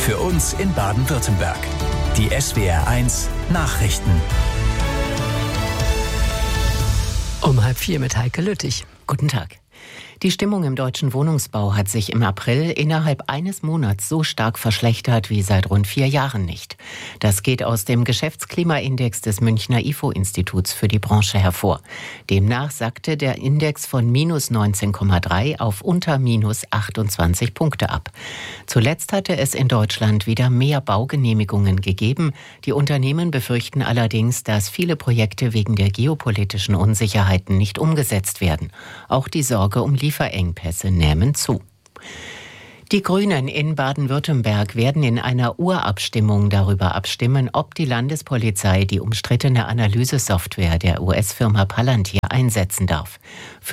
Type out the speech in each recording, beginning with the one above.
Für uns in Baden-Württemberg. Die SWR1 Nachrichten. Um 3:30 mit Heike Lüttich. Guten Tag. Die Stimmung im deutschen Wohnungsbau hat sich im April innerhalb eines Monats so stark verschlechtert wie seit rund 4 Jahren nicht. Das geht aus dem Geschäftsklimaindex des Münchner IFO-Instituts für die Branche hervor. Demnach sackte der Index von minus 19,3 auf unter minus 28 Punkte ab. Zuletzt hatte es in Deutschland wieder mehr Baugenehmigungen gegeben. Die Unternehmen befürchten allerdings, dass viele Projekte wegen der geopolitischen Unsicherheiten nicht umgesetzt werden. Auch die Sorge um Lieferengpässe nehmen zu. Die Grünen in Baden-Württemberg werden in einer Urabstimmung darüber abstimmen, ob die Landespolizei die umstrittene Analysesoftware der US-Firma Palantir einsetzen darf.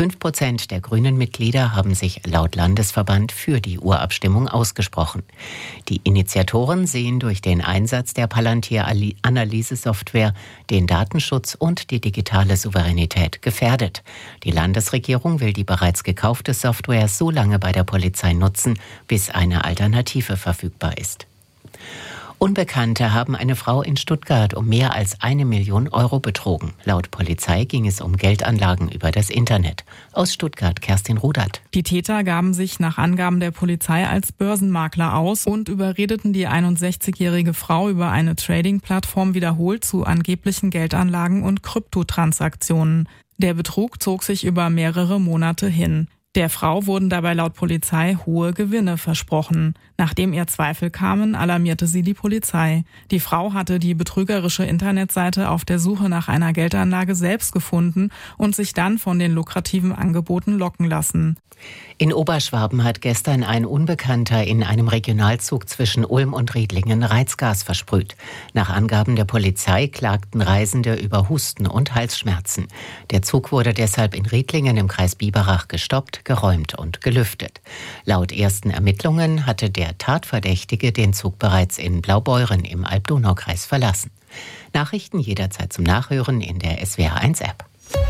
5% der grünen Mitglieder haben sich laut Landesverband für die Urabstimmung ausgesprochen. Die Initiatoren sehen durch den Einsatz der Palantir-Analysesoftware den Datenschutz und die digitale Souveränität gefährdet. Die Landesregierung will die bereits gekaufte Software so lange bei der Polizei nutzen, bis eine Alternative verfügbar ist. Unbekannte haben eine Frau in Stuttgart um mehr als 1 Million Euro betrogen. Laut Polizei ging es um Geldanlagen über das Internet. Aus Stuttgart Kerstin Rudert. Die Täter gaben sich nach Angaben der Polizei als Börsenmakler aus und überredeten die 61-jährige Frau über eine Trading-Plattform wiederholt zu angeblichen Geldanlagen und Kryptotransaktionen. Der Betrug zog sich über mehrere Monate hin. Der Frau wurden dabei laut Polizei hohe Gewinne versprochen. Nachdem ihr Zweifel kamen, alarmierte sie die Polizei. Die Frau hatte die betrügerische Internetseite auf der Suche nach einer Geldanlage selbst gefunden und sich dann von den lukrativen Angeboten locken lassen. In Oberschwaben hat gestern ein Unbekannter in einem Regionalzug zwischen Ulm und Riedlingen Reizgas versprüht. Nach Angaben der Polizei klagten Reisende über Husten und Halsschmerzen. Der Zug wurde deshalb in Riedlingen im Kreis Biberach gestoppt, geräumt und gelüftet. Laut ersten Ermittlungen hatte der Tatverdächtige den Zug bereits in Blaubeuren im Alb-Donau-Kreis verlassen. Nachrichten jederzeit zum Nachhören in der SWR1-App.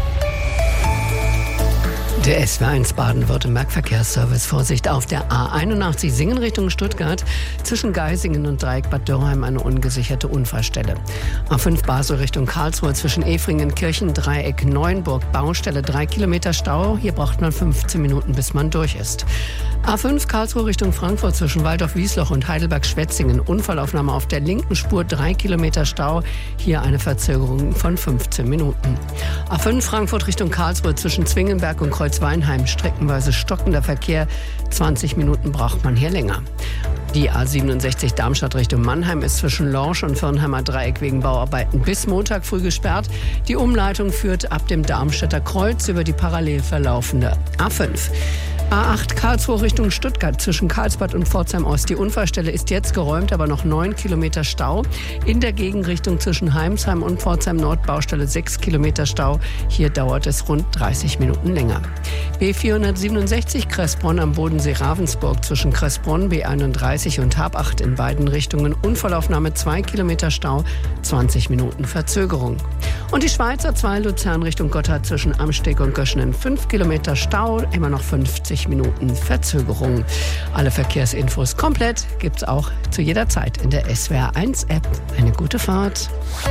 Der SWR1 Baden-Württemberg Verkehrsservice. Vorsicht auf der A81 Singen Richtung Stuttgart. Zwischen Geisingen und Dreieck Bad Dürrheim eine ungesicherte Unfallstelle. A5 Basel Richtung Karlsruhe zwischen Efringen, Kirchen, Dreieck Neuenburg. Baustelle 3 Kilometer Stau. Hier braucht man 15 Minuten, bis man durch ist. A5 Karlsruhe Richtung Frankfurt zwischen Waldorf-Wiesloch und Heidelberg-Schwetzingen. Unfallaufnahme auf der linken Spur, 3 Kilometer Stau. Hier eine Verzögerung von 15 Minuten. A5 Frankfurt Richtung Karlsruhe zwischen Zwingenberg und Kreuzweinheim. Streckenweise stockender Verkehr. 20 Minuten braucht man hier länger. Die A67 Darmstadt Richtung Mannheim ist zwischen Lorsch und Firnheimer Dreieck wegen Bauarbeiten bis Montag früh gesperrt. Die Umleitung führt ab dem Darmstädter Kreuz über die parallel verlaufende A5. A8 Karlsruhe Richtung Stuttgart zwischen Karlsbad und Pforzheim-Ost. Die Unfallstelle ist jetzt geräumt, aber noch 9 Kilometer Stau. In der Gegenrichtung zwischen Heimsheim und Pforzheim-Nord Baustelle 6 Kilometer Stau. Hier dauert es rund 30 Minuten länger. B467 Kressbronn am Bodensee Ravensburg zwischen Kressbronn, B31 und Habacht in beiden Richtungen. Unfallaufnahme 2 Kilometer Stau, 20 Minuten Verzögerung. Und die Schweizer 2 Luzern Richtung Gotthard zwischen Amsteg und Göschenen 5 Kilometer Stau, immer noch 50 Minuten Verzögerung. Alle Verkehrsinfos komplett gibt's auch zu jeder Zeit in der SWR1-App. Eine gute Fahrt.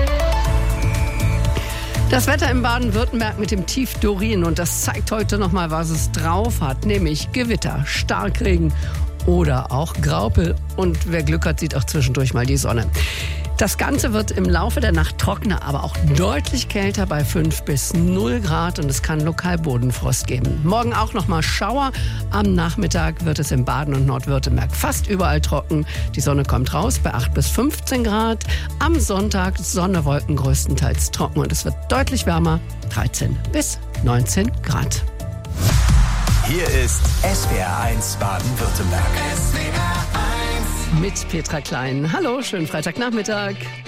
Das Wetter im Baden-Württemberg mit dem Tief Dorin und das zeigt heute nochmal, was es drauf hat, nämlich Gewitter, Starkregen oder auch Graupel. Und wer Glück hat, sieht auch zwischendurch mal die Sonne. Das Ganze wird im Laufe der Nacht trockener, aber auch deutlich kälter bei 5 bis 0 Grad und es kann lokal Bodenfrost geben. Morgen auch nochmal Schauer. Am Nachmittag wird es im Baden und Nordwürttemberg fast überall trocken. Die Sonne kommt raus bei 8 bis 15 Grad. Am Sonntag Sonne, Wolken größtenteils trocken und es wird deutlich wärmer, 13 bis 19 Grad. Hier ist SWR1 Baden-Württemberg. Mit Petra Klein. Hallo, schönen Freitagnachmittag.